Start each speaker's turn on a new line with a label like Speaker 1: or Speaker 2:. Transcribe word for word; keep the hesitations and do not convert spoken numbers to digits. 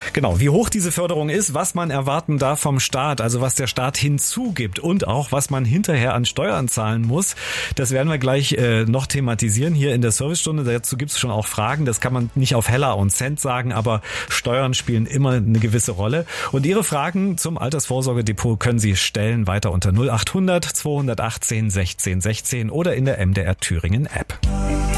Speaker 1: Genau, wie hoch diese Förderung ist, was man erwarten darf vom Staat, also was der Staat hinzugibt und auch was man hinterher an Steuern zahlen muss, das werden wir gleich äh, noch thematisieren hier in der Servicestunde. Dazu gibt es schon auch Fragen, das kann man nicht auf Heller und Cent sagen, aber Steuern spielen immer eine gewisse Rolle. Und Ihre Fragen zum Altersvorsorgedepot können Sie stellen weiter unter null acht hundert zweihundertachtzehn sechzehn sechzehn oder in der M D R Thüringen App.